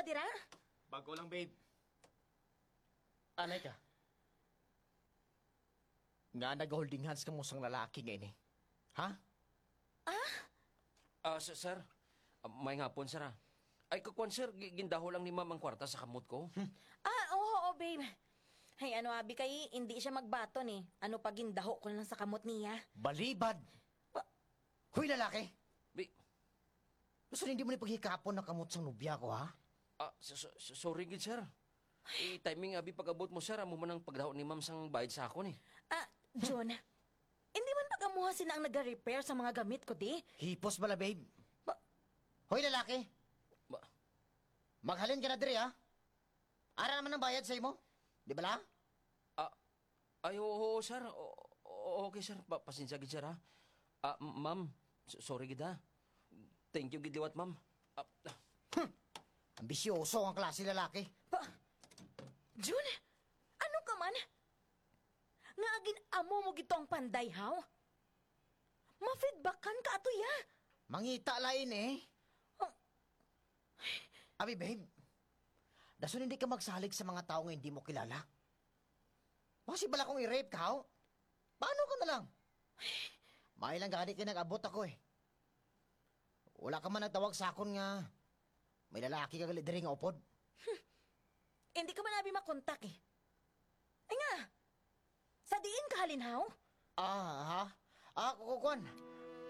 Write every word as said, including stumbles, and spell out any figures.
ka dira? Bago lang, babe. Anay ka? Nga nag-holding hands ka mo sang lalaki ngayon eh. Ha? Ah, sir, sir. Ah, may ngapon, sir, ah. Ay, kakuan, sir, gi- gindaho lang ni ma'am ang kwarta sa kamot ko. Ah, oo, oo, babe. Hay, ano, abi kay, hindi siya magbaton eh. Ano pag indaho ko lang sa kamot niya? Balibad! Pa- Hoy lalaki! Bi, Gusto hindi mo ni paghikapon na kamot sang nubya ko ha? ah, so- so- so- sorry, gid, sir. Eh, timing, abi, pag-abot mo, sir, amo man ang pagdaho ni ma'am sang bayad sa ako, ni. Ah, John, hindi man pag-amuha sila ang nag-repair sa mga gamit ko, di? Hipos bala babe. Ba- Hoy lalaki! Ba, Maghalin ka na diri ha? Ara naman ang bayad sa imo. Di ba la? ah, ay, oo, oo, sir. O, o- okay, sir. Pa pasensya, gid, sir, ha. Ah, m- ma'am, so- sorry, gid, ha. Thank you, gid, liwat, ma'am. Ah, ah, Ambisyoso ang klase lalaki. Pa, Jun, ano ka man? Nga agin amo mo gito ang panday, haw? Ma-feedbackan ka ato ya. Mangita lain eh. Oh. Abi babe, dason hindi ka magsalig sa mga tao nga hindi mo kilala. Basi bala kong i-rape ka, haw? Paano ka na lang? May lang gani kayo nag-abot ako eh. Wala ka man nagtawag sa akon nga may lalaki ka gali diri nga upod. Hindi ka man abi makontak eh. Ay nga, sa diin ka halin, haw? Ah, ha? Ah, kukukuan.